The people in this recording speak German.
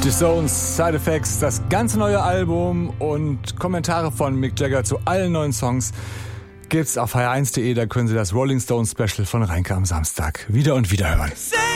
Die Stones, Side Effects, das ganze neue Album und Kommentare von Mick Jagger zu allen neuen Songs gibt's auf hr1.de. Da können Sie das Rolling Stones Special von Reinke am Samstag wieder und wieder hören.